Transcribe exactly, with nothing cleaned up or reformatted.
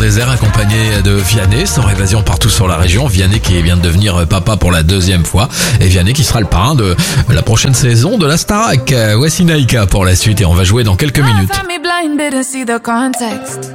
Désert accompagné de Vianney, sans évasion partout sur la région. Vianney qui vient de devenir papa pour la deuxième fois. Et Vianney qui sera le parrain de la prochaine saison de la Starac. Voici Naïka pour la suite et on va jouer dans quelques minutes.